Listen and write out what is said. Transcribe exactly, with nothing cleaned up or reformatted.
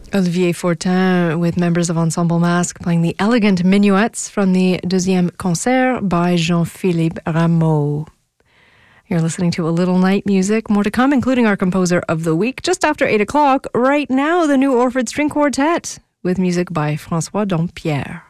Olivier Fortin with members of Ensemble Masque playing the elegant minuets from the Deuxième Concert by Jean-Philippe Rameau. You're listening to A Little Night Music. More to come, including our composer of the week, just after eight o'clock. Right now, the New Orford String Quartet with music by François Dompierre.